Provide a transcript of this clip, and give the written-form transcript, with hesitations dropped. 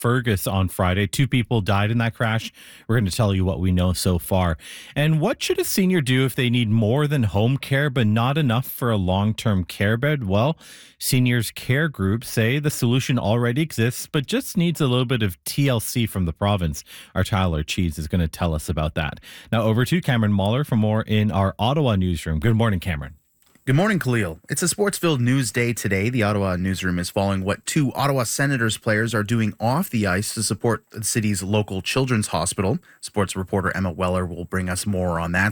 Fergus on Friday. Two people died in that crash. We're going to tell you what we know so far. And what should a senior do if they need more than home care but not enough for a long-term care bed? Well, seniors care groups say the solution already exists but just needs a little bit of TLC from the province. Our Tyler Cheese is going to tell us about that. Now over to Cameron Mahler for more in our Ottawa newsroom. Good morning, Cameron. Good morning, Khalil. It's a sports-filled news day today. The Ottawa newsroom is following what two Ottawa Senators players are doing off the ice to support the city's local children's hospital. Sports reporter Emma Weller will bring us more on that.